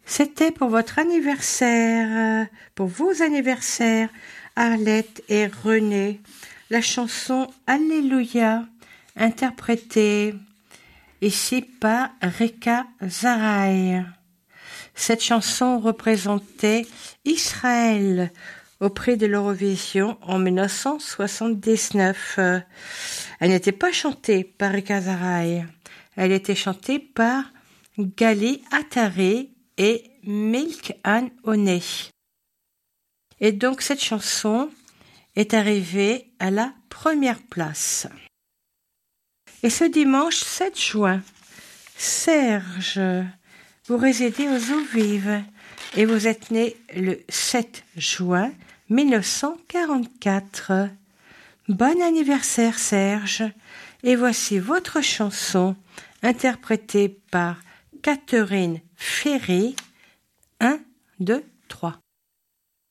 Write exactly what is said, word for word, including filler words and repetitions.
C'était pour votre anniversaire, pour vos anniversaires, Arlette et René, la chanson Alléluia, interprétée ici par Rika Zaraï. Cette chanson représentait Israël au prix de l'Eurovision en dix-neuf cent soixante-dix-neuf. Elle n'était pas chantée par Rika Zaraï, elle était chantée par Gali Atari et Milk and Honey. Et donc cette chanson est arrivée à la première place. Et ce dimanche sept juin, Serge, vous résidez aux Eaux Vives et vous êtes né le sept juin mille neuf cent quarante-quatre. Bon anniversaire Serge, et voici votre chanson interprétée par Catherine Ferry. un, deux, trois.